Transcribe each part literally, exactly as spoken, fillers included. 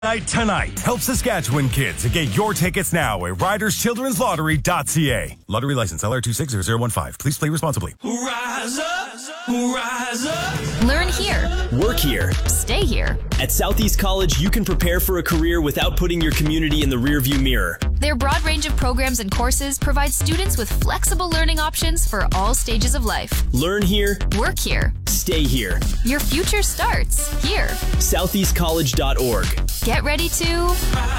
Night tonight. Help Saskatchewan kids and get your tickets now at riders children's lottery dot c a. Lottery license L R two six zero zero one five. Please play responsibly. Rise up, rise up. Learn here. Work here. Stay here. At Southeast College, you can prepare for a career without putting your community in the rearview mirror. Their broad range of programs and courses provide students with flexible learning options for all stages of life. Learn here. Work here. Stay here. Your future starts here. southeast college dot org. Get ready to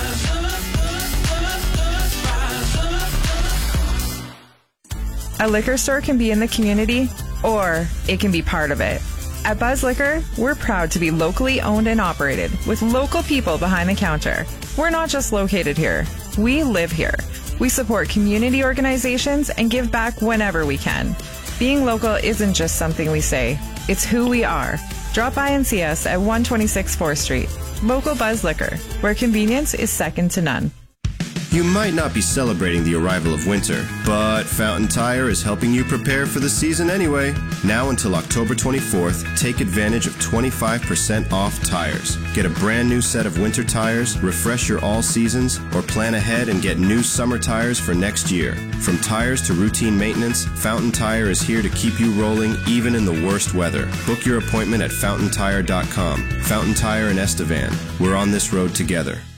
A liquor store can be in the community, or it can be part of it. At Buzz Liquor, we're proud to be locally owned and operated with local people behind the counter. We're not just located here. We live here. We support community organizations and give back whenever we can. Being local isn't just something we say. It's who we are. Drop by and see us at one twenty-six fourth Street. Local Buzz Liquor, where convenience is second to none. You might not be celebrating the arrival of winter, but Fountain Tire is helping you prepare for the season anyway. Now until October twenty-fourth, take advantage of twenty-five percent off tires. Get a brand new set of winter tires, refresh your all seasons, or plan ahead and get new summer tires for next year. From tires to routine maintenance, Fountain Tire is here to keep you rolling even in the worst weather. Book your appointment at fountain tire dot com. Fountain Tire in Estevan. We're on this road together.